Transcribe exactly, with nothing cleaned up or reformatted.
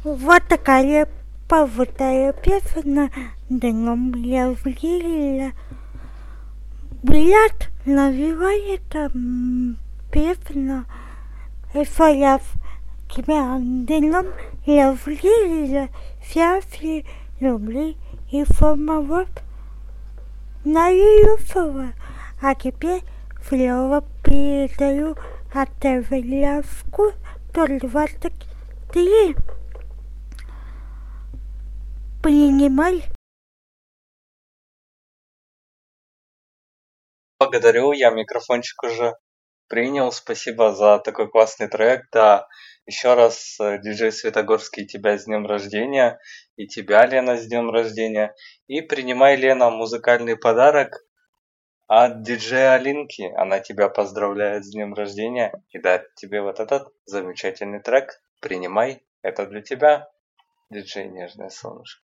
Вот такая поводая песня, днем я врила. Блядь, навевает песня, и своя тебя днем я врила. Счастье, люблю и формовод на ее слова. А теперь слово передаю от Эвелявску до двадцать три. Принимай. Благодарю, я микрофончик уже принял. Спасибо за такой классный трек. Да, еще раз, э, диджей Светогорский, тебя с днем рождения. И тебя, Лена, с днем рождения. И принимай, Лена, музыкальный подарок от диджея Алинки. Она тебя поздравляет с днем рождения и дарит тебе вот этот замечательный трек. Принимай, это для тебя, диджей Нежное Солнышко.